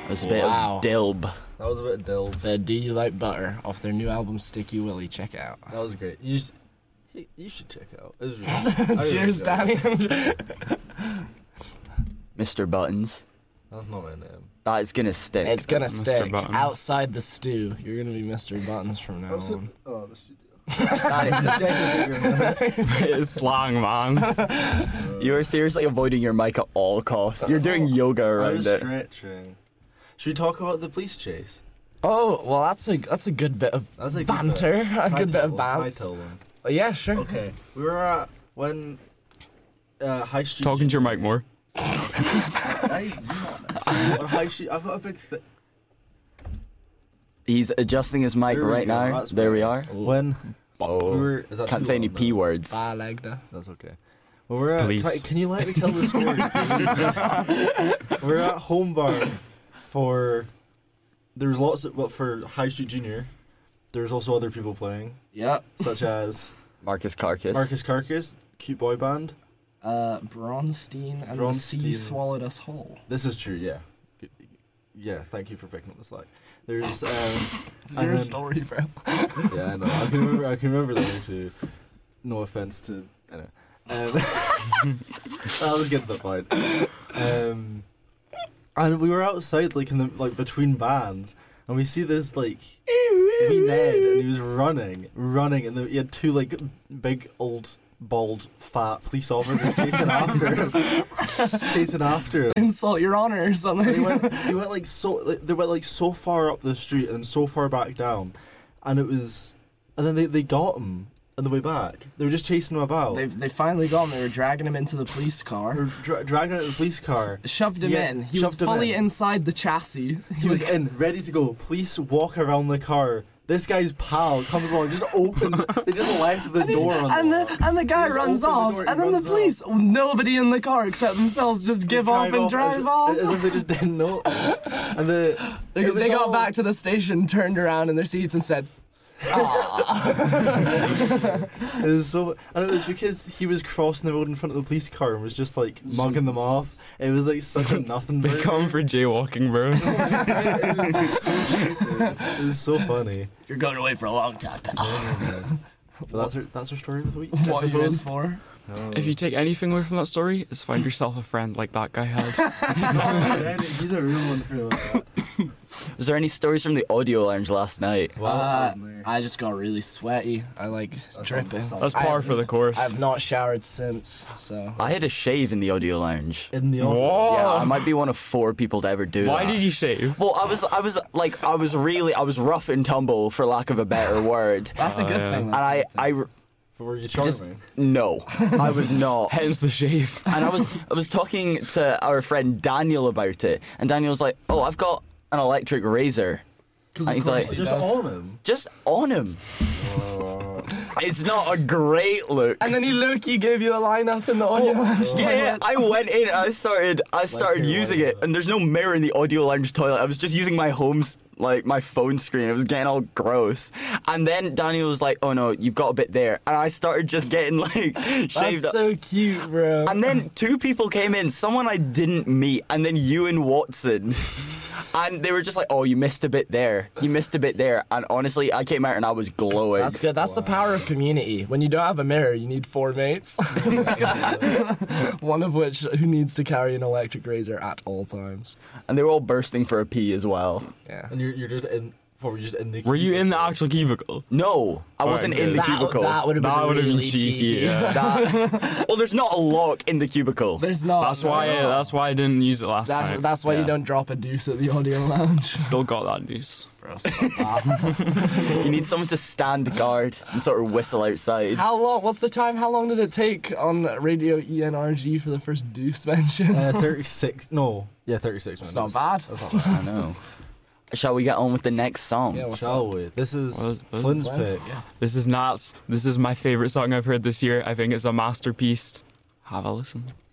There's a bit of Dilb. That was a bit of Dilb. The Do You Like Butter off their new album Sticky Willy. Check it out. That was great. You should check it out. It was really Cheers, Danny. Mr. Buttons. That's not my name. That is gonna stick. It's gonna stick. Buttons. Outside the stew, you're gonna be Mr. Buttons from now on. Oh, the studio. It's slang, man. You are seriously avoiding your mic at all costs. You're doing yoga I around was it. stretching. Should we talk about the police chase? Oh, well, that's a good bit of That's a good banter. bit. A good bit of I bants. tell them. Oh, yeah, sure. Okay. We were at when High Street. Talking to your mic more. Hey, you not on High Street. I've got a big thing. He's adjusting his mic There we right go, now. that's There we better. are. When Oh, we were, is that can't too say any loud? P words. Balegda. That's okay. Well, we're at. Police. Can you let me tell the story? We're at Home Bar for. There's lots of. Well, for High Street Junior, there's also other people playing, Yep. such as Marcus Carcass. Marcus Carcass, Cute Boy Band. Bronstein and the sea Bronstein. swallowed us whole. This is true, yeah. Yeah, thank you for picking up the slack. There's. It's and your then- story, bro. Yeah, I know. I can remember that actually. No offense to. I know. I'll get to the point. And we were outside, like between bands, and we see this wee Ned, and he was running, and he had two big old bald fat police officers chasing after him. Insult your honor or something. They went so far up the street and so far back down, and then they got him on the way back. They were just chasing him about. They finally got him. They were dragging him into the police car. They were dragging out the police car. Shoved him Yeah, in. He was shoved him fully in. inside the chassis. He was in, ready to go. Police walk around the car. This guy's pal comes along, just opens. They just left the door unlocked. and the guy Just runs open the off, door, he and then the runs police, nobody in the car except themselves, just give off and drive off. As if they just didn't notice. And They it was got all- back to the station, turned around in their seats, and said, It was so, and it was because he was crossing the road in front of the police car and was just mugging them off. It was such a nothing. They come for jaywalking, bro. It was so stupid. It was so funny. "You're going away for a long time." But that's our story of the week. What are you in for? If you take anything away from that story, it's find yourself a friend like that guy had. He's a real one for that. Was there any stories from the audio lounge last night? I just got really sweaty. I dripping. That's par for the course. I've not showered since, so. I had a shave in the audio lounge. In the Whoa. Yeah, I might be one of 4 people to ever do that. Why did you shave? Well, I was rough and tumble, for lack of a better word. That's a good yeah. thing. And That's a good thing. Were you just charming? no, I was not. Hence the shave. And I was talking to our friend Daniel about it, and Daniel was like, "Oh, I've got an electric razor." 'Cause And of he's course like, he Just does. on him. Just on him. It's not a great look. And then he low-key gave you a line-up in the audio lounge. Yeah, I went in and I started your using light it, and there's no mirror in the audio lounge toilet. I was just using my my phone screen. It was getting all gross. And then Daniel was like, "Oh no, you've got a bit there," and I started just getting shaved That's up. so cute, bro. And then 2 people came in, someone I didn't meet, and then you and Watson. And they were just like, "Oh, you missed a bit there. You missed a bit there." And honestly, I came out and I was glowing. That's good. That's the power of community. When you don't have a mirror, you need 4 mates. One of which who needs to carry an electric razor at all times. And they were all bursting for a pee as well. Yeah. And you're just in. Were you just in the? Were you in the actual cubicle? No, I wasn't in the That- cubicle. That would have been That would have been really cheeky. Yeah. Well, there's not a lock in the cubicle. There's not. That's why I didn't use it last time. That's why Yeah. you don't drop a deuce at the audio lounge. Still got that deuce. Bro, stop that. You need someone to stand guard and sort of whistle outside. How long? What's the time? How long did it take on Radio ENRG for the first deuce mention? 36. No. Yeah, 36 It's minutes. not bad. That's not bad. I know. Shall we get on with the next song? Yeah, what's Shall up? we? This is What- Flynn's Flynn's? pick. Yeah. This is Nats. This is my favorite song I've heard this year. I think it's a masterpiece. Have a listen.